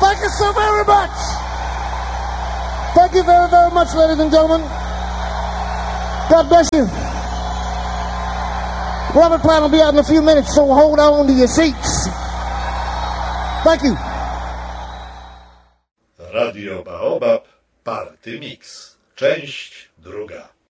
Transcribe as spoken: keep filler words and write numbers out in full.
Thank you so very much. Thank you very, very much, ladies and gentlemen. God bless you. Robert Plant will be out in a few minutes, so hold on to your seats. Thank you. Radio Baobab, Party Mix. Część druga.